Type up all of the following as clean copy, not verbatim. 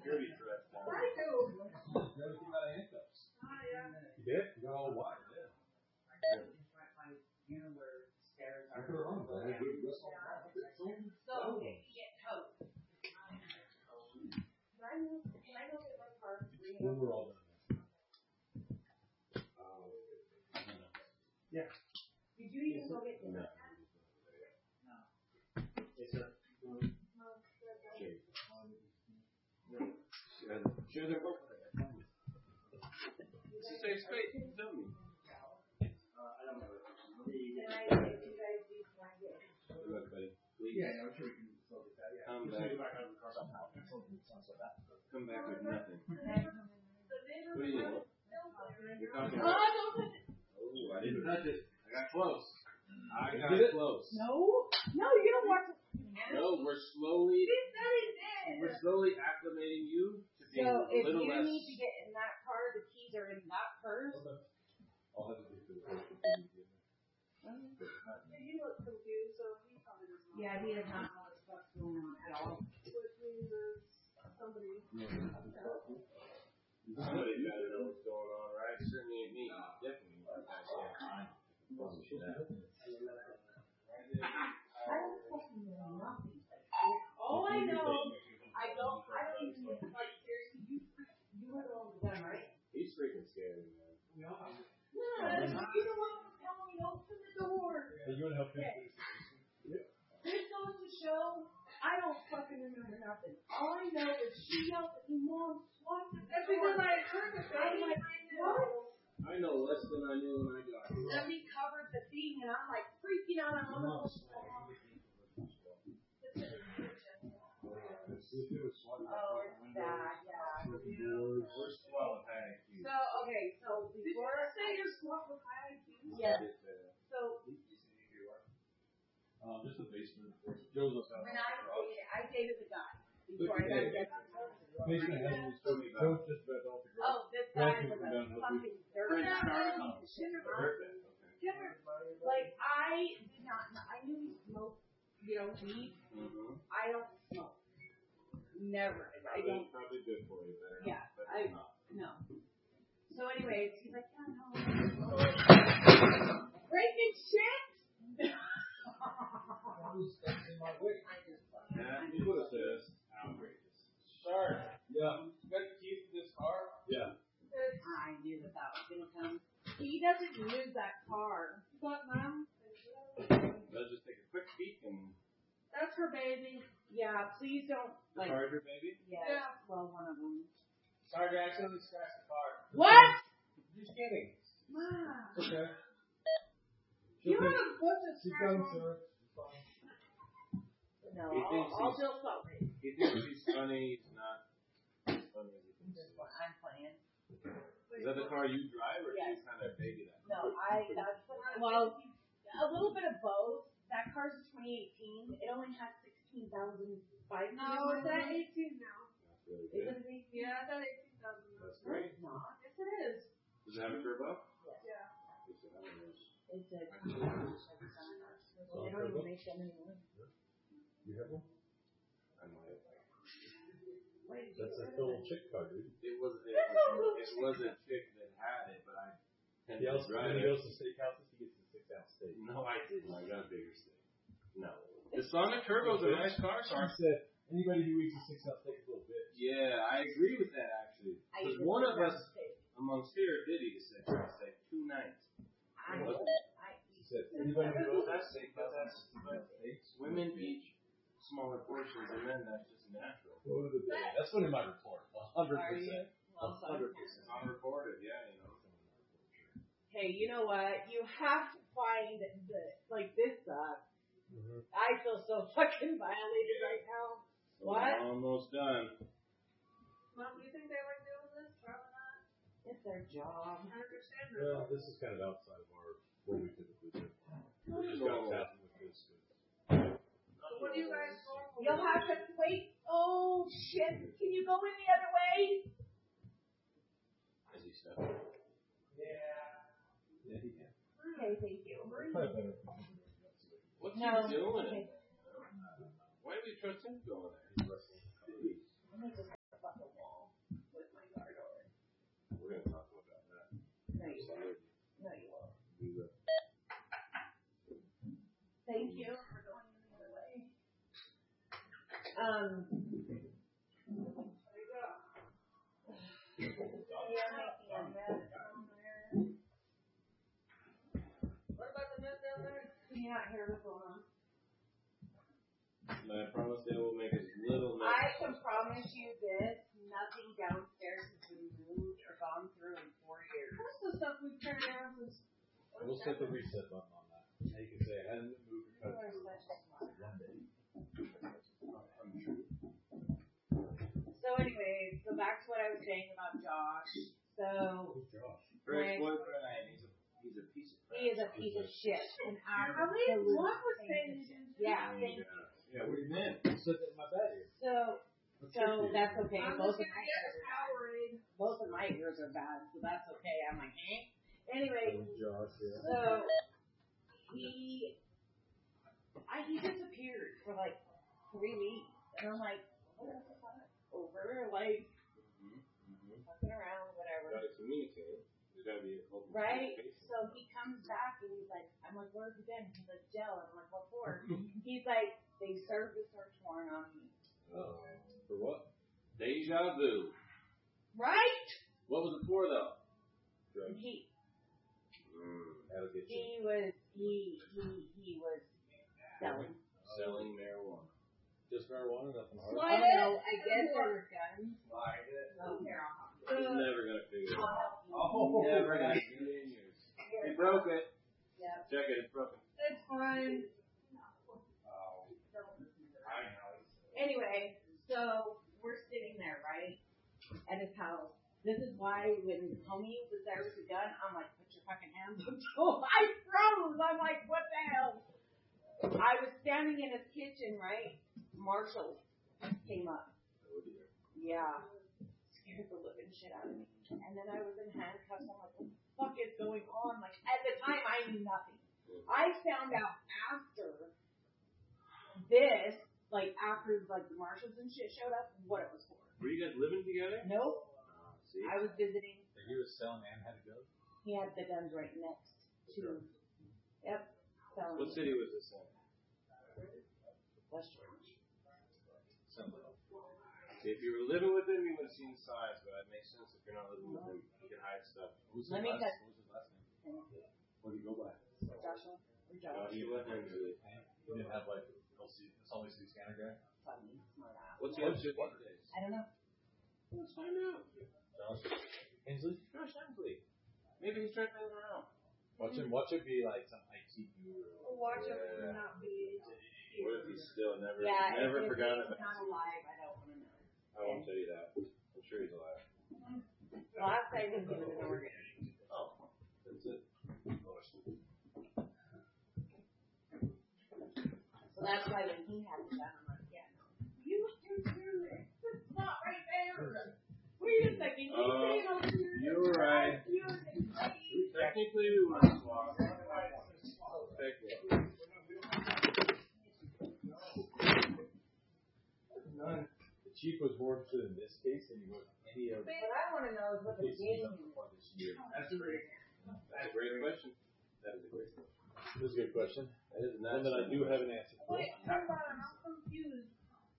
security threat. I do. Everything out of handcuffs. Yeah. You did? You got all wide, yeah. You know where stairs I are. put it on, but I did it. So, you get toast. Can I go get my car? When we're all done. Yeah. Did you even go get dinner? Yes, sir. Share their book. It's a safe space. Tell me. I don't know. Can I get you guys these blankets? Everybody, please. Yeah, I'm sure we can still get that. Yeah. Come back. Come back with nothing. What do you need? You're talking about. Don't touch it. Oh, I didn't touch it. I got close. No, you don't want to. No, we're slowly acclimating you to being So a if little you less. need to get in that car, the keys are in that purse. I'll have to do the first. He looks confused, so he probably doesn't know. Yeah, he does not know what the fuck's going on at all. Which means there's somebody. Somebody's got to know what's going on, right? Certainly ain't me. Definitely not. I don't fucking know nothing. All I know, I don't even like seriously. You were the one with them, right? He's freaking scary, man. No, you're the one who was telling me open the door. Hey, you want to help me? This goes to show I don't fucking remember nothing. All I know is she yelled at me, Mom, what? That's because I heard it. I'm like, what? I know less than I knew when I got here. Somebody covered the thing, and I'm like freaking out. I'm almost. Oh, it's bad, yeah. We're swell with high IQ. So, okay, so before. Did you say you're swell with high IQ? Yeah. So, Just the basement. Joe's up when I dated the guy before I got get basement has these stories. Joe's just about all the girls. Oh, this guy was a fucking dirty Like, I did not know. I knew he smoked, weed. Mm-hmm. I don't smoke. Never. I don't. Probably good for you, better. Yeah, no. So, anyways, he's like, yeah, no. Breaking shit? Yeah, he would have said it's outrageous. Sure. Yeah. You got the keys to this car? Yeah. I knew that was going to come. He doesn't use that car. What, Mom? Let's just take a quick peek and. That's her baby. Yeah, please don't. The car's your baby? Yeah. Well, one of them. Sorry, I accidentally scratched the car. What? Just kidding. Mom. Okay. You have a bunch of She's done, sir. No, I'll still stop it. He thinks he's funny. He's not as funny as he thinks. I'm playing. Is that the car you drive, or do you kind of baby that? No, well, a little bit of both. That car's a 2018. It only has 16,500. No, it's at 18 now. That's really Is good. it 18? Yeah, it's at 18,000 now. That's great. It's not. Yes, it is. Does it have a turbo? Yeah. It's a they don't even make them anymore. You have one? I might have. That's a little chick car, dude. It was a chick that had it, but I tend to drive When he it. goes to steakhouses, he gets a 6-ounce steak. No, I didn't. I got a bigger steak. No. The Sonic Turbo's a nice car, She Sarge. said, anybody who eats a 6-ounce steak is a little bitch. Yeah, I agree with that, actually. Because one of us amongst here did eat a 6-ounce steak 2 nights. She said, anybody who goes That's steak, but that's women eat smaller portions, and then that's just natural. go to the bed. That's what in my report. 100%. 100%. It's unreported, yeah, Hey, you know what? You have to find this sucks. Mm-hmm. I feel so fucking violated right now. So What? we're almost done. Mom, do you think they like doing this? Probably not. It's their job. I understand. Well, this is kind of outside of what we typically do. We just No. got tapped with this. What do you guys want? You'll have to wait. Oh, shit. Can you go in the other way? As he said. Yeah, he can. Okay, thank you. Probably better. What's No. he doing? Okay. Why do we trust him going there? Let me just fuck with it. promise you this, nothing downstairs has been moved or gone through in 4 years. That's the stuff we've carried around since. We'll set the reset button on that. Now you can say it hasn't moved because one day. So anyway, so back to what I was saying about Josh. So Greg's boyfriend, he's a piece of crap. he is a piece of shit. And At least one was saying you didn't do yeah, it. thank you. Yeah, what do you mean? I said that in my bed here. So that's okay. I'm Both just of my gonna get ears a are Powerade. both of my ears are bad, so that's okay. I'm like, Anyway, Josh, yeah. so he disappeared for like 3 weeks, and I'm like, what the fuck? Over, like, fucking around, whatever. Gotta communicate. There's gotta be open Right? communication. So he comes back and he's like, I'm like, where have you been? He's like, jail. I'm like, what for? He's like, they served a search warrant on me. For what? Deja vu. Right? What was it for, though? Drugs. That'll get you. He was selling. Selling marijuana. Just marijuana, nothing hard. I know, I guess there were guns. Slide it. Oh, here, I'll He's never gonna figure it out. Oh, Never gonna get it in yours. He broke it. Yeah. Check it, it's broken. It's fine. Anyway, so we're sitting there, right, at his house. This is why when homie was there with the gun, I'm like, put your fucking hands up. So I froze. I'm like, what the hell? I was standing in his kitchen, right? Marshall came up. Yeah. Scared the living shit out of me. And then I was in handcuffs. I'm like, what the fuck is going on? Like, at the time, I knew nothing. I found out after this, like, after, like, the marshals and shit showed up, what it was for. Were you guys living together? Nope. See? I was visiting. He was selling and had a gun? He had the guns right next to. Yep. Selling. What city was this in? West Georgia. See, if you were living with him, you would have seen the signs, but it makes sense if you're not living with him. You can hide stuff. Let me tell What was his last name? What do you go by? Joshua. Or Josh. Joshua Hensley. He didn't have like it's only see scanner guy? Funny, smart ass. What's he up to these days? I don't know. Let's find out. Josh Hensley? Josh Hensley. Maybe he's trying things around. Watch it be like some IT guru. Watch him not be. What if he's still never If forgot he's about not alive, I don't want to know. I won't tell you that. I'm sure he's alive. Last I knew he was in Oregon. Oh, that's it. So that's why when he had the gun, I'm like, yeah, no. It's not right there. Wait a second. You say it over here. You were right. Technically, we were swapped. Technically. The chief was more interested in this case than he was any of the What I want to know is what the cases game up is. before this year. That's a great question. That is a great question. This is a good question. That is One that I do have an answer for. Wait, hold on. I'm confused.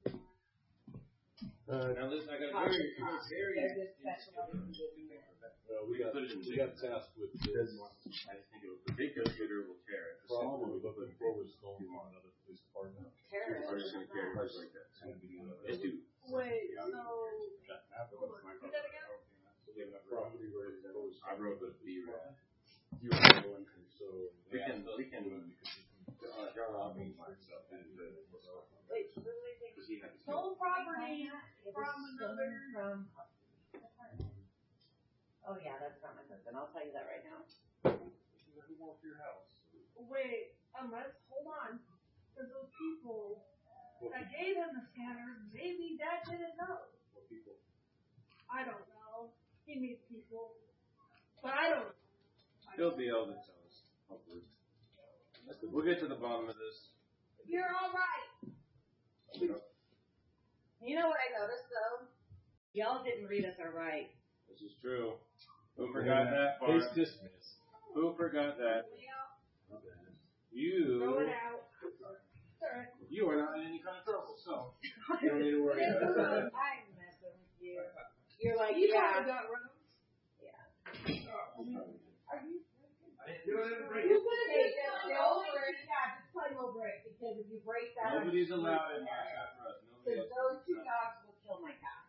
Now listen, I got a very, They're just specialized. We got tasked with this. I think it was the big considerable terror. Problem we're looking for was going on another police department. We're just going to carry cars like that. Let's do. Wait, so. Say that again? Property where it's supposed I wrote with B-Rad. you were going to, so We can draw off myself Wait, so what do they think? because he had to Stole property It from was another. stolen from. Oh yeah, that's not my husband. I'll tell you that right now. who walked your house? Wait, hold on. Because those people that gave him the scanner, maybe Dad didn't know. What people? I don't know. He meets people. But I don't know. He'll be able to tell us. Hopefully. We'll get to the bottom of this. You're alright. You know what I noticed though? Y'all didn't read us our right. This is true. Who forgot that part? Case dismissed. Who forgot that? You. Throw it out. Alright. You are not in any kind of trouble, so you don't need to worry about that. I'm messing with you. You're like, You yeah. probably got rid of him. Are you? You You could have taken the old break. Yeah, just play low break because if you break that, Nobody's allowed in my shop for us. because those two dogs will kill my cat.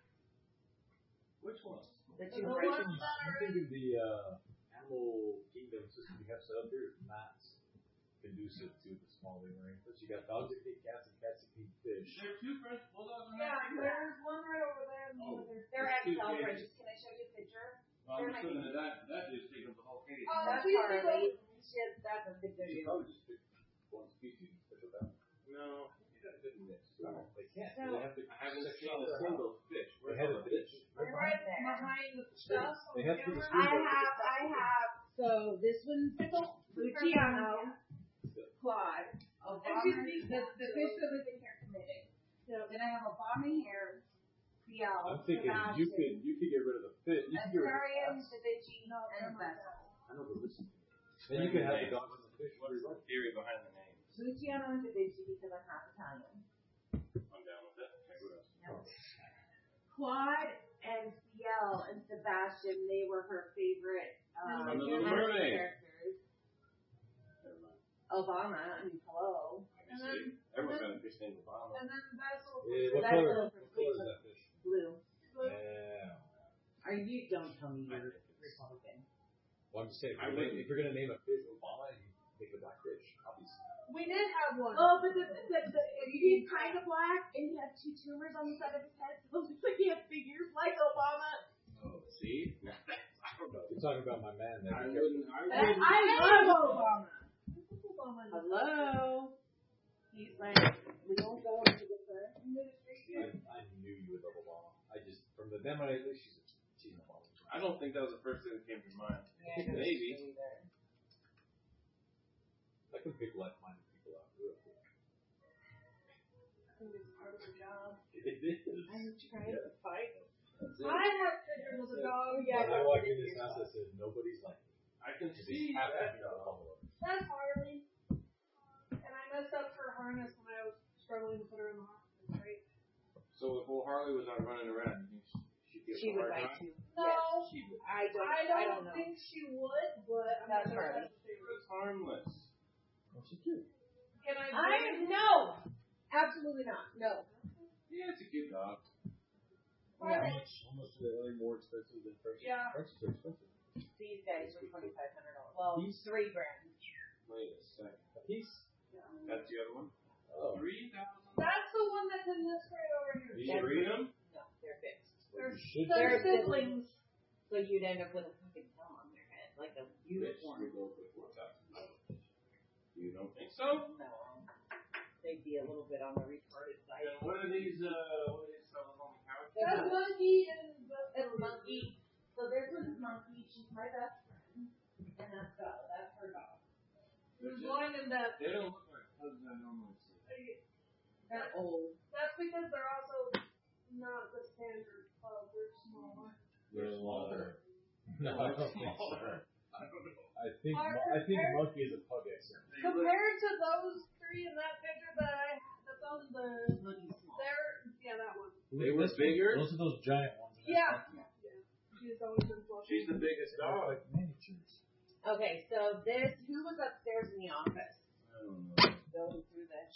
Which ones? The The two ones versions. that I'm are thinking the animal kingdom system we have set up here is not conducive to the small marine fish. You got dogs that eat cats and cats that eat fish. There are two French bulldogs in yeah, that thing? there's one right over there and Oh. one over there. They're Two XL cages. Frenchies. Can I show you a picture? Well, I'm just looking at that. That dude's taking up the whole cage. Oh, That's she's Harley. That's a good You should video. probably just pick one species and fish with that. No, you got a good mix. They can't. So- They have to. I haven't section seen out a their single house. fish. They Where's had all a the fish. They're Right right there. behind the stuff. They have to camera. I have. So this one's Luciano, Claude, Obama, the fish that was in here committed. Yeah. Then I have Obama here, Ciel, I'm thinking you could get rid of the fish. You could get rid of the Astarian, cats. Da Vinci, and Vessel. I know, but listen. Then you could have the dogs and the fish. What's the theory behind the name? Luciano and Da Vinci because I'm half Italian. I'm down with that. Okay, what else? Claude and Ciel and Sebastian, they were her favorite From the Little Mermaid. characters. Never mind. Obama, I mean, hello. And then, Everyone's got a fish named Obama. and then Vessel. Yeah, what That's color? little What color is that fish? Blue. Yeah. Are you? Don't tell me you're Republican. Well, I'm just saying, I wouldn't. if you're gonna name a fish Obama, you make a black fish, obviously. We did have one. Oh, but he's kind of black and he has two tumors on the side of his head, so it looks like he has figures like Obama. Oh, see? I don't know. You're talking about my man there. I wouldn't. I love Obama. Obama. Hello. He's like, we don't go into the first administration. I knew you would love Obama. I just, from the demo, she's an Obama. I don't think that was the first thing that came to mind. Yeah, Maybe. I can pick like-minded people out. I think it's part of the job. It is. I'm trying to find him. That's it. I have pictures of the dog. Yeah, When I walk in this house, I said, nobody's like me. I can They see have to that. be Obama. That's Harley. And I messed up her harness when I was struggling to put her in the hospital, right? So if old Harley was out running around, you think she'd get She a would hard like time? to. No, Yes, She would. I I don't know. don't think she would, but I'm That's not sure Harley. that's the It's harmless. Oh, she's cute. Can I No, absolutely not. No. Yeah, it's a cute dog. How much are they more expensive than French? Yeah. French is expensive. These guys are $2,500. Well, These? $3,000. Wait a second. A piece? That's the other one? Oh. 3,000? That's the one that's in this crate over here. Do you breed them? No, they're fixed. They're, Should they're They're siblings. So you'd end up with a fucking thumb on their head, like a Bitch, unicorn. we go for $4,000. You don't think so? No, they'd be a little bit on the retarded side. And what are these fellas on the couch? That's Monkey and It's Monkey. So this one's Monkey. She's my best friend. And that's Bella. That's her dog. They're blind and deaf. They don't look like hugs I normally see. They're old. That's because they're also not the standard pug. They're smaller. They're smaller. No, I don't think so. I don't know. I think Monkey is a pug excellent. Compared to those three in that picture that's on the, that one. They were bigger? Those are those giant ones. Yeah. She's always been flushing. She's the biggest dog. Like miniatures. Okay, so who was upstairs in the office? I don't know. Going through this.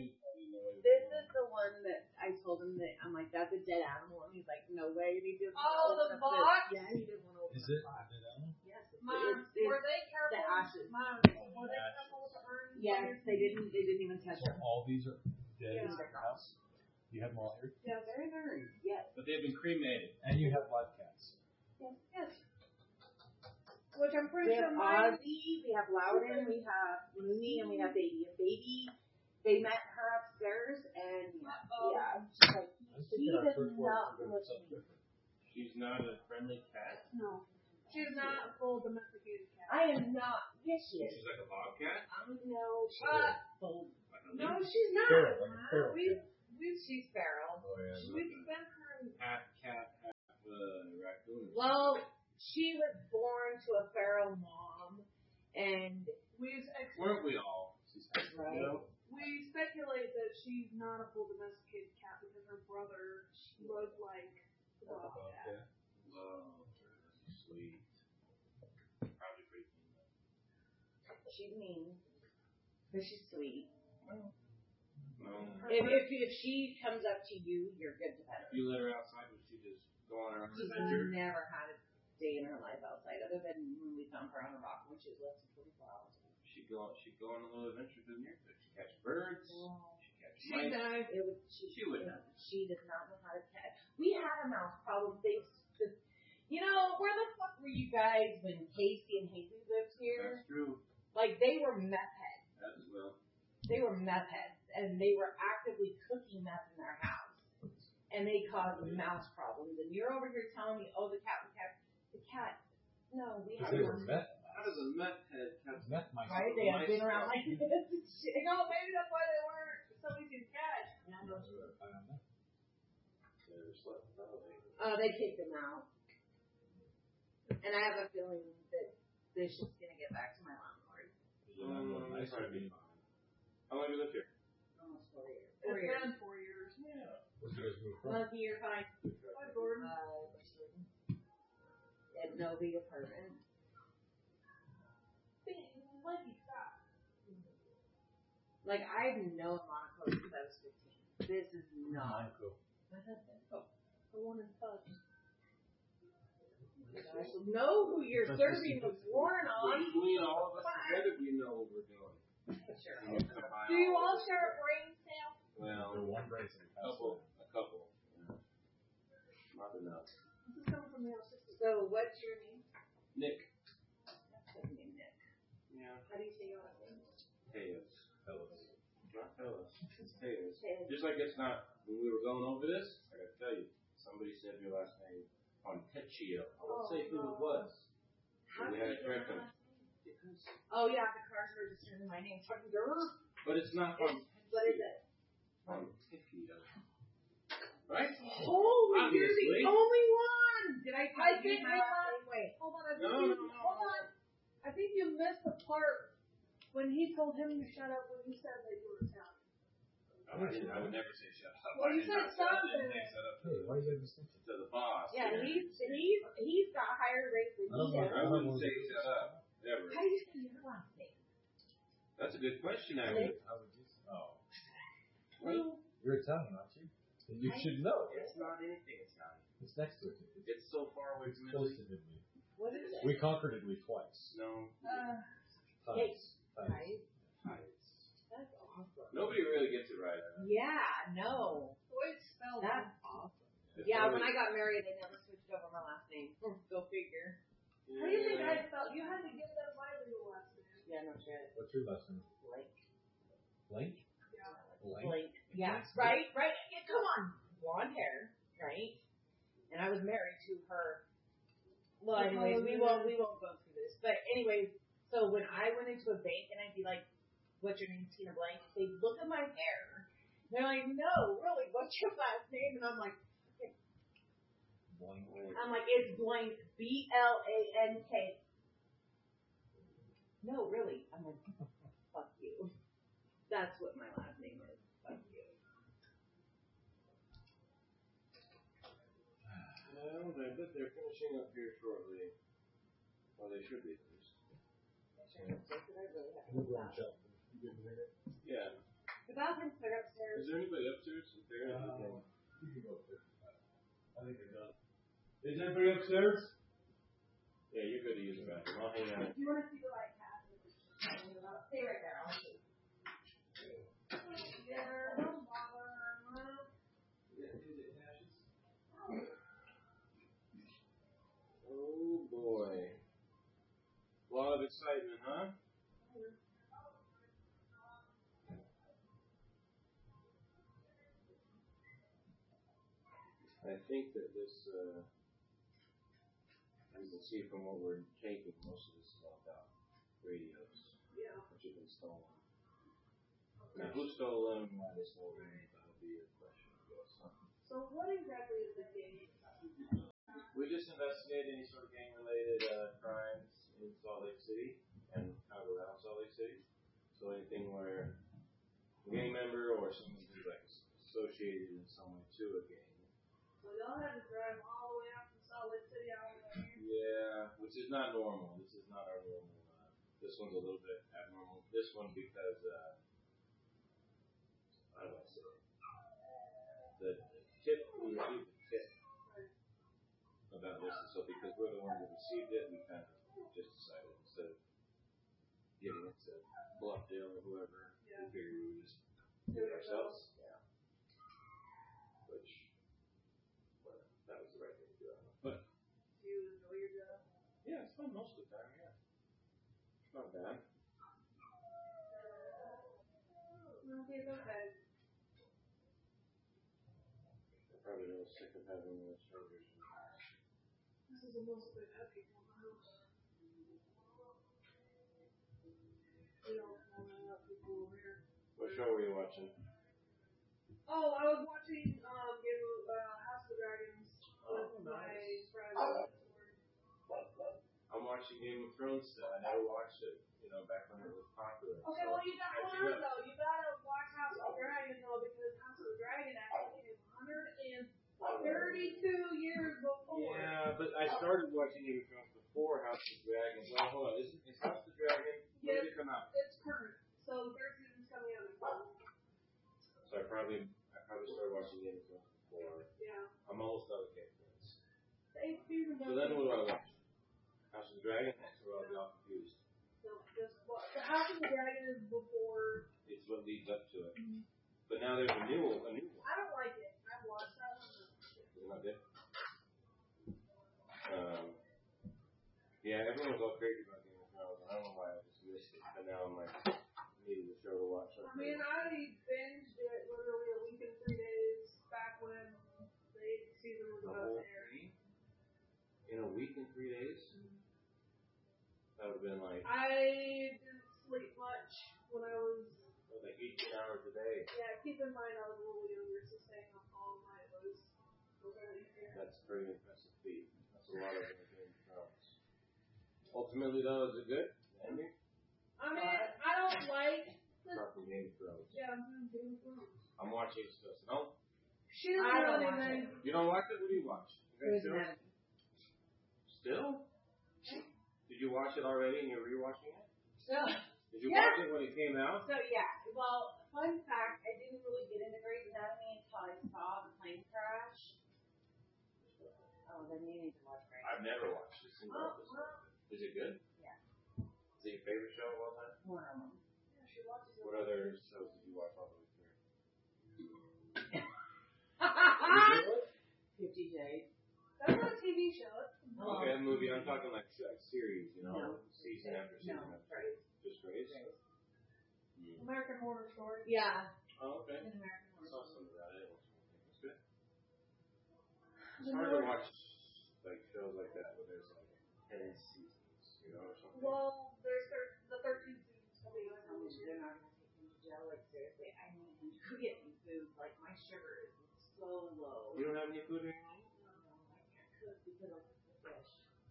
This is the one that I told him that I'm like, that's a dead animal, and he's like, no way. And he just The box? Yeah, he didn't want to open Is the it? box. Yes, Mom, it's were they careful? the ashes. Mom, were they careful with the urns? Yes, they didn't even touch So them. all these are dead Yeah. in your house? You have them all here? Yes. Very nice. Yes. But they've been cremated. And you have live cats. Yes. Which I'm pretty We sure have mine. Ozzy, we have Loudon, we have Mooney, and we have Baby. And Baby, they met her upstairs, and yeah, she's like, I'm he thinking our does first not one look is something me. different. She's not a friendly cat. No. She's not a full domesticated cat. I am not. Yes, she is. She's like a bobcat. No, she's sold. No, she's not. Feral, like a feral She's feral. Oh, yeah. We've spent her in. Half cat, half raccoon. Well, she was born to a feral mom, and Weren't we all? right. You know? We speculate that she's not a full domesticated cat because her brother was like the bobcat. Wow, that's sweet. Probably pretty mean. She's mean, but she's sweet. No. If she comes up to you, you're good to pet her. If you let her outside, would she just go on her on an She's adventure. never had a day in her life outside, other than when we found her on a rock when she was less than 24 hours. She'd go on a little adventure through the neighborhood. She'd catch birds. She'd catch She mice. does. She would not. She does not know how to catch. We had a mouse problem. Where the fuck were you guys when Casey and Jesus lived here? That's true. Like, they were meth heads. As well. They were meth heads, and they were actively cooking meth in their house. And they caused mouse problems. And you're over here telling me, oh, the cat. No, we had one. How does a meth head catch meth mice? Right? They have been around like this and shit. No, maybe that's why they weren't so easy to catch. Yeah, no. I don't know. They kicked him out. And I have a feeling that this shit's going to get back to my landlord. That's hard to be fine. How long have you lived here? Almost 4 years. It's been 4 years. Yeah. Where'd you guys move from? Lucky you're fine. Hi, Gordon. At Novi apartment. Lucky, stop. Like, I've known Monaco since I was 15. This is not. Monaco. The one in Fudge. I should know who you're serving the warrant on. Between all of us together, we know what we're doing. Sure. Do you all share a brain cell? Well, The one brace in the a couple. Yeah. Not enough. This is coming from the L60. So, what's your name? Nick. That's his name, Nick. Yeah. How do you say your last name? Teos. Fellas. Not Teos. It's Teos. Teos. Just like it's not, when we were going over this, I gotta tell you, somebody said your last name on Techio. I won't say who it was. How We do had you to correct say them. your last name? Oh, yeah, the car's registered in my name. But it's not on What is it? on Techio. Right? Holy, you're the Obviously. only one! Did I I type think my we last name? Wait. Hold on, No. hold on. I think you missed the part when he told him to shut up when you said that you were Italian. I would never say shut up. Well, I you did said not say- I something. didn't say shut up Hey, why you got this thing? to the boss. Yeah, he's got a higher rate than I don't you know. do. I wouldn't say shut up. Ever. How do you say your last name? That's a good question, actually. How would you? Oh, Well, you're Italian, aren't you? And you should know. it's not anything Italian. It's next to it. It's so far away It's from close Italy. to Italy. What is it? We conquered Italy twice. No. Times. Right? It's, That's awesome. nobody really gets it right. Yeah, no. The way it's spelled. That's awesome. It's Yeah, when always- I got married, they never switched over my last name. Go figure. How do you think I spelled? You had to give them my legal last name. Yeah, no shit. What's your last name? Blake. Blank? Yeah. Blank? Blake. Yeah, right? Yeah, come on. Blonde hair, right? And I was married to her. Well, anyways, we won't go through this. But anyways, so when I went into a bank and I'd be like, "What's your name, Tina Blank?" They'd look at my hair. They're like, "No, really, what's your last name?" And I'm like, Blank. "It's Blank, BLANK." No, really. I'm like, fuck you. That's what my last name is. Fuck you. Well, I bet they're finishing up here shortly. Well, they should be at least. We'll go and check. You good with it? Yeah. The bathroom's clear upstairs. Is there anybody upstairs? Is there? You can go up there. I think they're done. Is anybody upstairs? Yeah, you're good to use the bathroom. I'll hang out. Do you want to see the right cat? Stay right there. I'll see. Yeah, don't bother. Oh boy. A lot of excitement, huh? I think that this, you can see from what we're taking, most of this is all about radios. Yeah. Which have been stolen. Now, who stole them? Why they stole them? That'll be a question, I guess. Huh? So what exactly is the game? We just investigate any sort of gang-related crimes in Salt Lake City and kind of around Salt Lake City. So anything where a gang member or someone who's like associated in some way to a gang. So y'all had to drive all the way out from Salt Lake City out there. Yeah, which is not normal. This is not our normal. This one's a little bit abnormal. This one because, how do I say it? The tip, we received the tip ones that received it, we kind of just decided instead of giving it to Bluffdale or whoever, we figured we would just do it ourselves. Yeah. Which, well, that was the right thing to do. But Do you enjoy your job? yeah, it's fun most of the time. Yeah, it's not bad. Okay, it's okay. I'm probably a little sick of having the strangers. This is the most we've had people in the house. We don't want to have people over here. What show were you watching? Oh, I was watching House of the Dragons with my friend. I'm watching Game of Thrones still. I never watched it, back when it was popular. Okay, so well you gotta learn though. You gotta watch House of the Dragon though, because House of the Dragon actually is 132 years before. Yeah, but I started watching Game of Thrones before House of the Dragon. Well, hold on. Is House of the Dragon? When did it come out? It's current. So the third season's coming out next month. So I probably started watching Game of Thrones before. Yeah. I'm almost done with Game of Thrones. The 8th season. So then what do I watch? House of the Dragon? That's where I'll be all confused. So just watch. The House of the Dragon is before. It's what leads up to it. Mm-hmm. But now there's a new one. I don't like it. I've watched that one. Is it not good? Yeah, everyone was all crazy about Game of Thrones. I don't know why I just missed it. But now I'm like, needed a show to watch. I mean, I binged it literally a week and 3 days back when the 8th season was about to air. In a week and 3 days? That would have been like... I didn't sleep much when I was... Like 18 hours a day. Yeah, keep in mind I was a little younger, so staying up all night was really fair. That's a pretty impressive feat. That's a lot of Game of Thrones. Ultimately, though, is it good? Ending? I mean, I don't like... Talking Game of Thrones. Yeah, I'm doing Game of Thrones. I'm watching it still. No? She doesn't know anything. You don't watch it? What do you watch? Still? Did you watch it already and you're rewatching it? Did you watch it when it came out? So yeah, well, fun fact, I didn't really get into Grey's Anatomy until I saw the plane crash. Oh, then you need to watch Grey's. I've never watched a single episode. Is it good? Yeah. Is it your favorite show of all time? One of them. Yeah, she watches it. What other shows did you watch all the way through? 50 Days. That's not a TV show. Okay, a movie. I'm talking like series, No. season after season. No, after. Grey's. Just Grey's? American Horror Story. Yeah. Oh, okay. An American I saw some of that. I didn't watch the whole thing. It's good. It's The hard to North- watch like shows like that where there's like 10 seasons, or something. Well, there's the 13th season's coming out. They're not going to take him to jail. Like, seriously, I need him to get me food. Like, my sugar is so low. You don't have any food anymore? I can't cook because of the fish.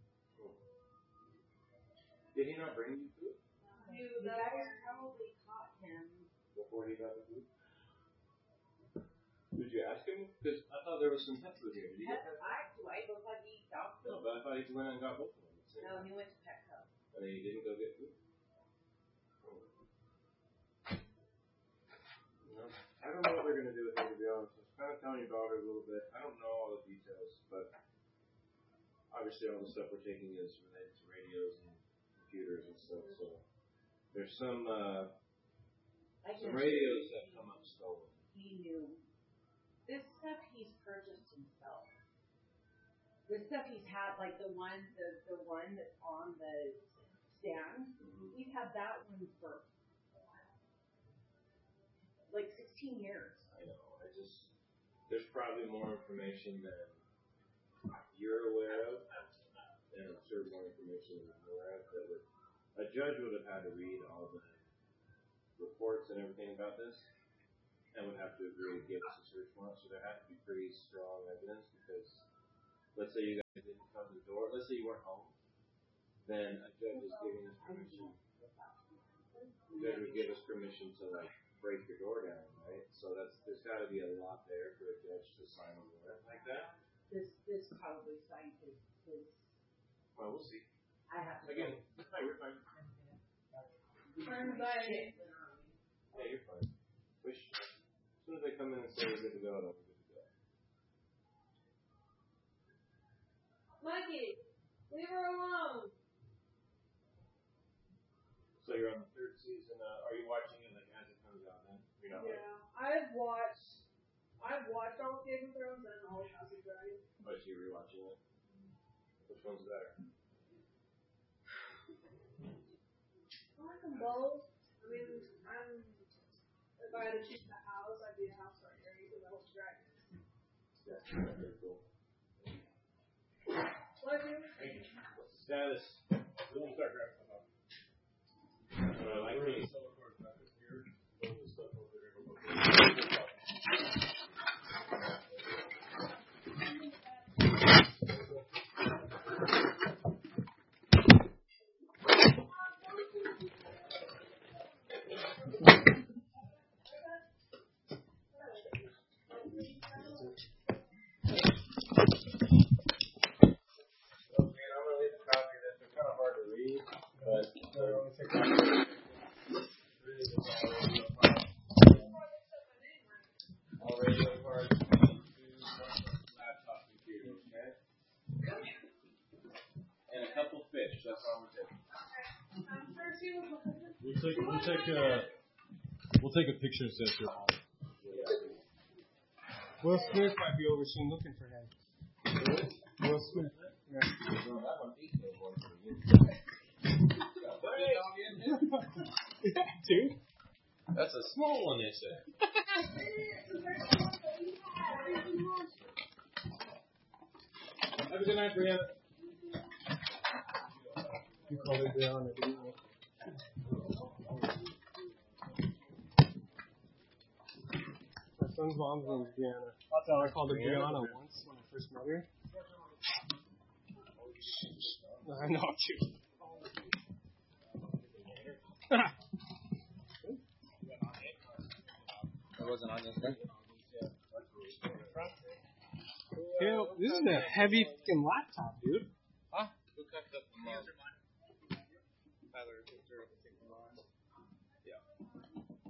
Did he not bring you food You guys probably caught him. before he got the food? Did you ask him? Because I thought there was some pet food here. Did he get pet food? Do I go have to eat dog food? No, but I thought he went and got both of them. No, he went to Petco. And then he didn't go get food? I don't know what they're going to do with him, to be honest. I was kind of telling your daughter a little bit. I don't know all the details, but obviously all the stuff we're taking is related to radios and computers and stuff. So there's some radios that come up stolen. He knew. This stuff he's purchased himself. This stuff he's had, like the one that's on the stand. Mm-hmm. We've had that one for like 16 years. I know. There's probably more information than you're aware of, and I'm sure more information than I'm aware of. A judge would have had to read all the reports and everything about this, and would have to agree to give us a search warrant. So there had to be pretty strong evidence, because let's say you guys didn't come to the door, let's say you weren't home, then a judge is giving us permission. The judge would give us permission to like break your door down, right? So there's got to be a lot there for a judge to sign a warrant like that. This probably signed his. Well, we'll see. I have to. Again, you're fine. Anxiety. Yeah, you're fine. As soon as they come in and say we're good to go, then we're good to go. Mikey, leave her alone. So you're on the third season. Are you watching it like as it comes out then? You're not Yeah, I've watched all of Game of Thrones and all of House of Dragons. but you're rewatching it. Which one's better? I like them both. I mean, if I had to choose the house, I'd be a house right here because I love dragons. Yeah, very cool. Love you. What's the status? We won't start grabbing stuff up. Like We're me. in the solar card back up here. All the stuff over there. Okay, I'm gonna leave a copy of this. They're kind of hard to read, but all radio cards to laptop computer, okay? And a couple fish. That's all we're taking. We'll take a picture and send it to her. Will Smith might be over soon looking for him. Will Smith. No, that one eats no more for you. Yeah, dude. That's a small one, they said. Have a good night, Brianna. You called it Brianna, didn't you? My son's mom's name is Brianna. I called her Brianna once when I first met her. I know, too. I wasn't on this thing. This is a heavy fucking laptop, dude.